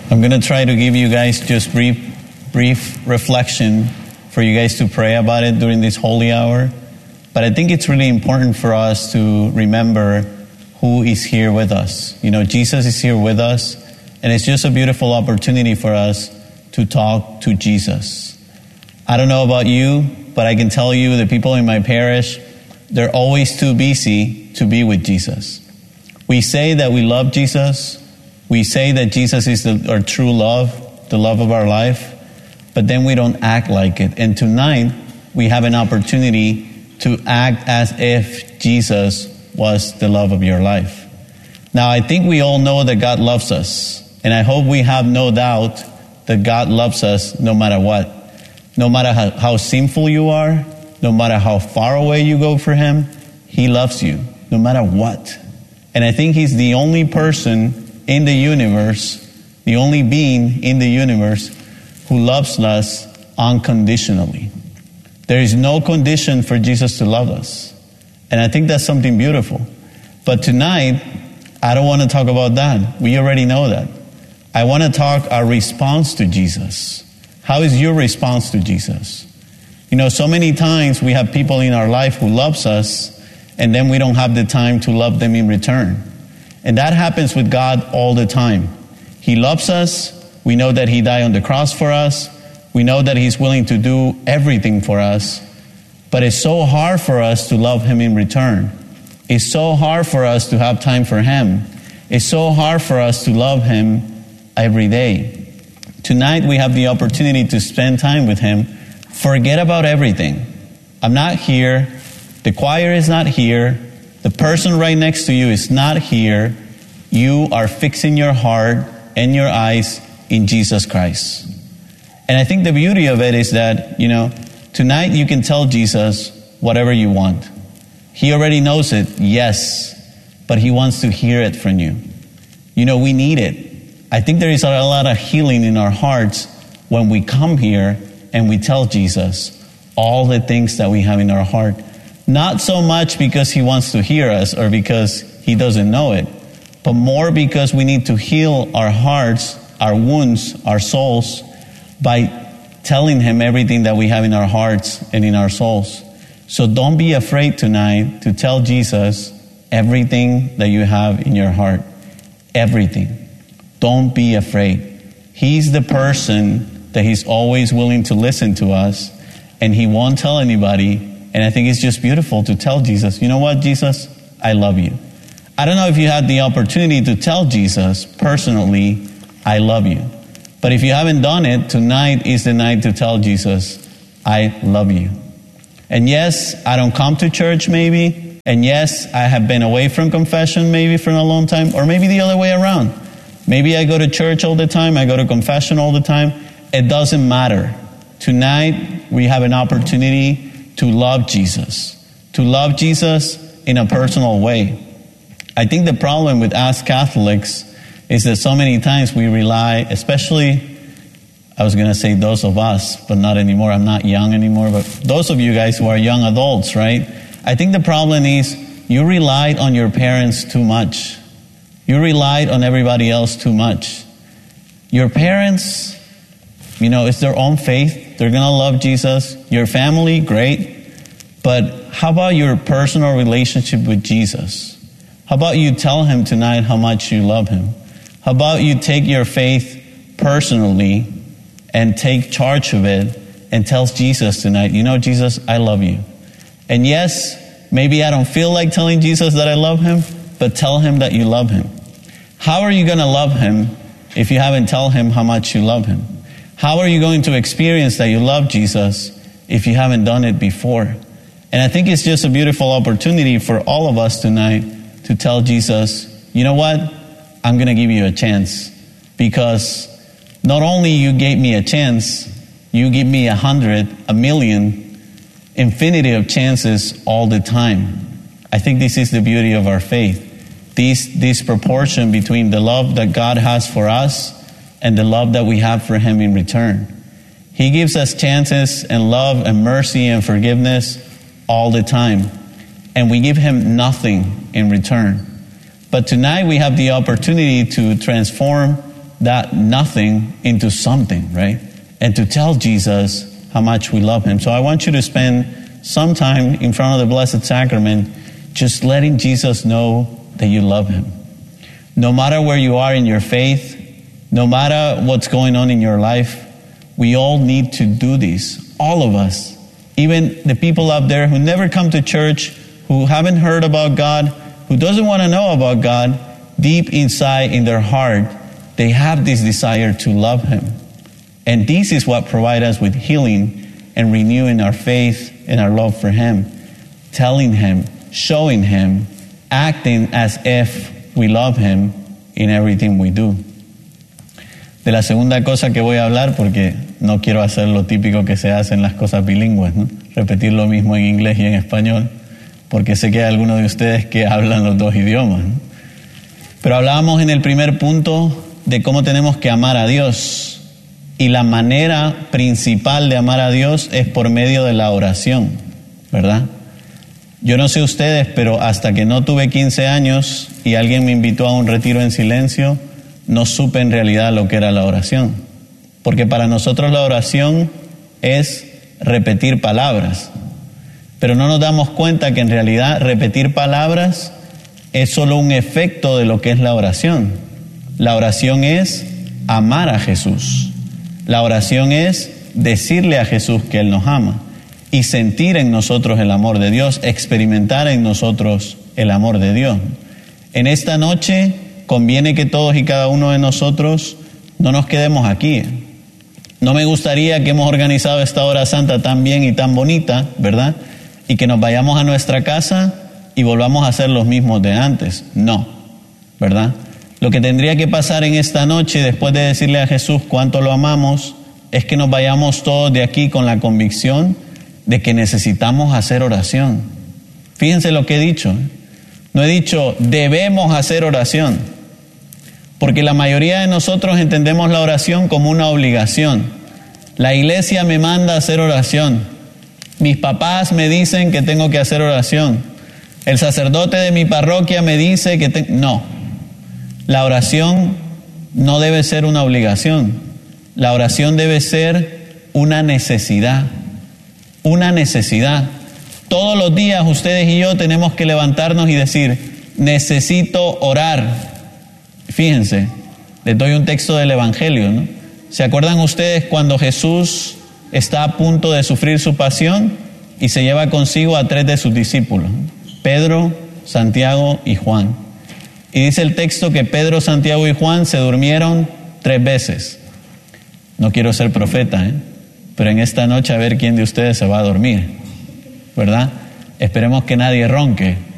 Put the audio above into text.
I'm going to try to give you guys just brief reflection for you guys to pray about it during this holy hour. But I think it's really important for us to remember who is here with us. You know, Jesus is here with us, and it's just a beautiful opportunity for us to talk to Jesus. I don't know about you, but I can tell you the people in my parish, they're always too busy to be with Jesus. We say that we love Jesus. We say that Jesus is our true love, the love of our life, but then we don't act like it. And tonight, we have an opportunity to act as if Jesus was the love of your life. Now, I think we all know that God loves us, and I hope we have no doubt that God loves us no matter what. No matter how sinful you are, no matter how far away you go for Him, He loves you, no matter what. And I think He's the only person in the universe, the only being in the universe who loves us unconditionally. There is no condition for Jesus to love us. And I think that's something beautiful. But tonight, I don't want to talk about that. We already know that. I want to talk our response to Jesus. How is your response to Jesus? You know, so many times we have people in our life who loves us, and then we don't have the time to love them in return. And that happens with God all the time. He loves us. We know that He died on the cross for us. We know that He's willing to do everything for us. But it's so hard for us to love Him in return. It's so hard for us to have time for Him. It's so hard for us to love Him every day. Tonight we have the opportunity to spend time with Him. Forget about everything. I'm not here. The choir is not here. The person right next to you is not here. You are fixing your heart and your eyes in Jesus Christ. And I think the beauty of it is that, you know, tonight you can tell Jesus whatever you want. He already knows it, yes, but He wants to hear it from you. You know, we need it. I think there is a lot of healing in our hearts when we come here and we tell Jesus all the things that we have in our heart. Not so much because He wants to hear us or because He doesn't know it, but more because we need to heal our hearts, our wounds, our souls by telling Him everything that we have in our hearts and in our souls. So don't be afraid tonight to tell Jesus everything that you have in your heart. Everything. Don't be afraid. He's the person that He's always willing to listen to us, and He won't tell anybody. And I think it's just beautiful to tell Jesus, you know what, Jesus, I love you. I don't know if you had the opportunity to tell Jesus personally, I love you. But if you haven't done it, tonight is the night to tell Jesus, I love you. And yes, I don't come to church maybe. And yes, I have been away from confession maybe for a long time, or maybe the other way around. Maybe I go to church all the time, I go to confession all the time. It doesn't matter. Tonight, we have an opportunity to love Jesus. To love Jesus in a personal way. I think the problem with us Catholics is that so many times we rely, especially, I was going to say those of us, but not anymore. I'm not young anymore, but those of you guys who are young adults, right? I think the problem is you relied on your parents too much. You relied on everybody else too much. Your parents, you know, it's their own faith. They're going to love Jesus. Your family, great. But how about your personal relationship with Jesus? How about you tell Him tonight how much you love Him? How about you take your faith personally and take charge of it and tell Jesus tonight, you know, Jesus, I love you. And yes, maybe I don't feel like telling Jesus that I love Him, but tell Him that you love Him. How are you going to love Him if you haven't told Him how much you love Him? How are you going to experience that you love Jesus if you haven't done it before? And I think it's just a beautiful opportunity for all of us tonight to tell Jesus, you know what? I'm going to give you a chance. Because not only you gave me a chance, you give me 100, 1,000,000, infinity of chances all the time. I think this is the beauty of our faith. This proportion between the love that God has for us and the love that we have for Him in return. He gives us chances and love and mercy and forgiveness all the time. And we give Him nothing in return. But tonight we have the opportunity to transform that nothing into something, right? And to tell Jesus how much we love him. So I want you to spend some time in front of the Blessed Sacrament just letting Jesus know that you love him. No matter where you are in your faith, no matter what's going on in your life, we all need to do this. All of us. Even the people up there who never come to church, who haven't heard about God, who doesn't want to know about God, deep inside in their heart, they have this desire to love him. And this is what provides us with healing and renewing our faith and our love for him. Telling him, showing him, acting as if we love him in everything we do. De la segunda cosa que voy a hablar, porque no quiero hacer lo típico que se hace en las cosas bilingües, ¿no? Repetir lo mismo en inglés y en español, porque sé que hay algunos de ustedes que hablan los dos idiomas, ¿no? Pero hablábamos en el primer punto de cómo tenemos que amar a Dios, y la manera principal de amar a Dios es por medio de la oración, ¿verdad? Yo no sé ustedes, pero hasta que no tuve 15 años y alguien me invitó a un retiro en silencio, no supe en realidad lo que era la oración. Porque para nosotros la oración es repetir palabras. Pero no nos damos cuenta que en realidad repetir palabras es solo un efecto de lo que es la oración. La oración es amar a Jesús. La oración es decirle a Jesús que Él nos ama y sentir en nosotros el amor de Dios, experimentar en nosotros el amor de Dios. En esta noche conviene que todos y cada uno de nosotros no nos quedemos aquí. No me gustaría que hemos organizado esta hora santa tan bien y tan bonita, ¿verdad? Y que nos vayamos a nuestra casa y volvamos a ser los mismos de antes. No, ¿verdad? Lo que tendría que pasar en esta noche, después de decirle a Jesús cuánto lo amamos, es que nos vayamos todos de aquí con la convicción de que necesitamos hacer oración. Fíjense lo que he dicho. No he dicho debemos hacer oración, porque la mayoría de nosotros entendemos la oración como una obligación. La iglesia me manda a hacer oración. Mis papás me dicen que tengo que hacer oración. El sacerdote de mi parroquia me dice que no. La oración no debe ser una obligación. La oración debe ser una necesidad. Una necesidad. Todos los días ustedes y yo tenemos que levantarnos y decir, necesito orar. Fíjense, les doy un texto del Evangelio, ¿no? ¿Se acuerdan ustedes cuando Jesús está a punto de sufrir su pasión y se lleva consigo a 3 de sus discípulos? Pedro, Santiago y Juan. Y dice el texto que Pedro, Santiago y Juan se durmieron 3 veces. No quiero ser profeta, pero en esta noche a ver quién de ustedes se va a dormir, ¿verdad? Esperemos que nadie ronque.